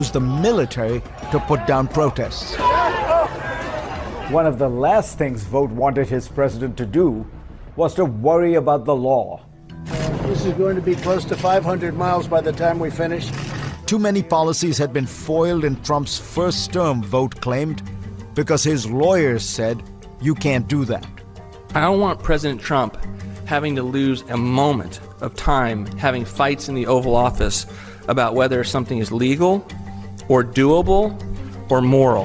used the military to put down protests. One of the last things Vogt wanted his president to do was to worry about the law. This is going to be close to 500 miles by the time we finish. Too many policies had been foiled in Trump's first term, Vogt claimed, because his lawyers said, you can't do that. I don't want President Trump having to lose a moment of time having fights in the Oval Office about whether something is legal or doable or moral.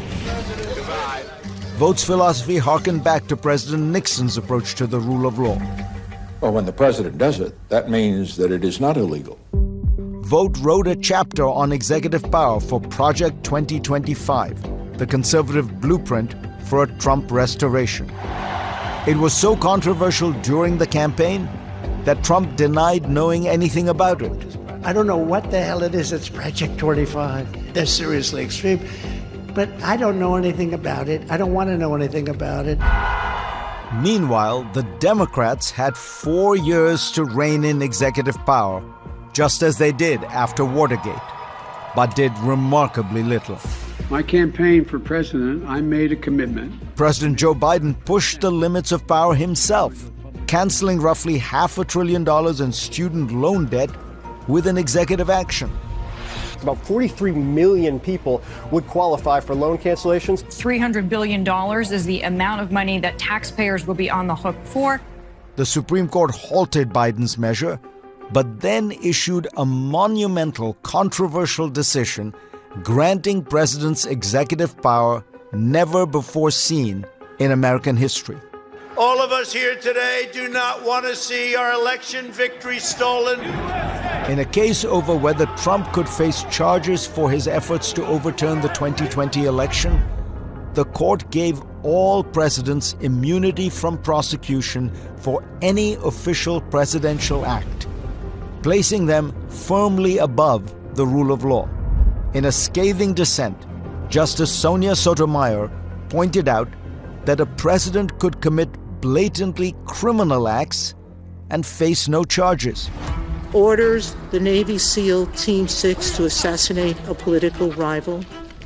Vogt's philosophy harkened back to President Nixon's approach to the rule of law. Well, when the president does it, that means that it is not illegal. Vogt wrote a chapter on executive power for Project 2025, the conservative blueprint for a Trump restoration. It was so controversial during the campaign that Trump denied knowing anything about it. I don't know what the hell it is. It's Project 25. They're seriously extreme. But I don't know anything about it. I don't want to know anything about it. Meanwhile, the Democrats had 4 years to rein in executive power, just as they did after Watergate, but did remarkably little. My campaign for president, I made a commitment. President Joe Biden pushed the limits of power himself, canceling roughly $500 billion in student loan debt with an executive action. About 43 million people would qualify for loan cancellations. $300 billion is the amount of money that taxpayers will be on the hook for. The Supreme Court halted Biden's measure, but then issued a monumental, controversial decision granting presidents executive power never before seen in American history. All of us here today do not want to see our election victory stolen. In a case over whether Trump could face charges for his efforts to overturn the 2020 election, the court gave all presidents immunity from prosecution for any official presidential act, placing them firmly above the rule of law. In a scathing dissent, Justice Sonia Sotomayor pointed out that a president could commit blatantly criminal acts and face no charges. Orders the Navy SEAL Team 6 to assassinate a political rival?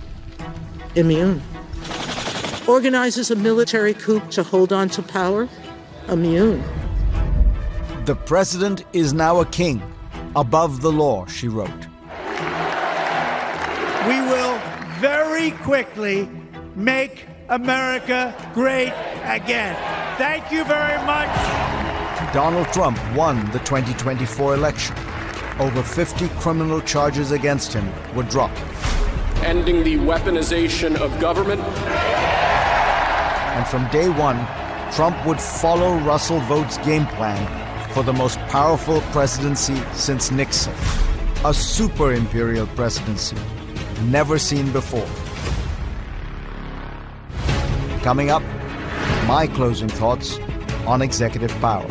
Immune. Organizes a military coup to hold on to power? Immune. The president is now a king, above the law, she wrote. We will very quickly make America great again. Thank you very much. Donald Trump won the 2024 election. Over 50 criminal charges against him were dropped. Ending the weaponization of government. And from day one, Trump would follow Russell Vogt's game plan for the most powerful presidency since Nixon. A super imperial presidency, never seen before. Coming up, my closing thoughts on executive power.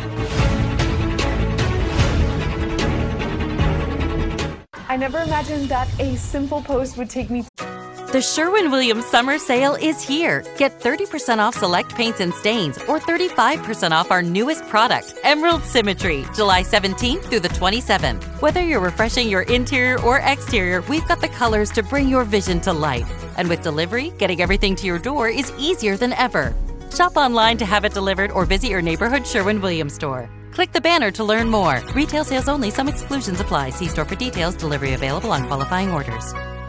I never imagined that a simple post would take me. The Sherwin-Williams Summer Sale is here. Get 30% off select paints and stains or 35% off our newest product, Emerald Symmetry, July 17th through the 27th. Whether you're refreshing your interior or exterior, we've got the colors to bring your vision to life. And with delivery, getting everything to your door is easier than ever. Shop online to have it delivered or visit your neighborhood Sherwin-Williams store. Click the banner to learn more. Retail sales only. Some exclusions apply. See store for details. Delivery available on qualifying orders.